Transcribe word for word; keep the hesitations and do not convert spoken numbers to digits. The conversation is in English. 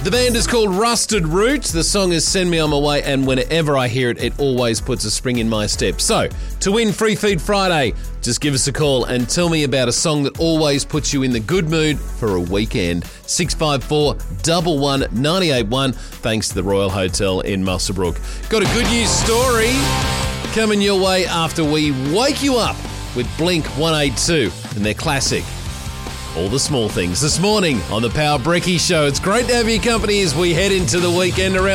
The band is called Rusted Root. The song is Send Me On My Way, and whenever I hear it, it always puts a spring in my step. So, to win Free Feed Friday, just give us a call and tell me about a song that always puts you in the good mood for a weekend. six five four, one one, nine eight one, thanks to the Royal Hotel in Muswellbrook. Got a good news story coming your way after we wake you up with Blink one eighty-two and their classic, All the Small Things. This morning on the Power Brekkie Show. It's great to have your company as we head into the weekend around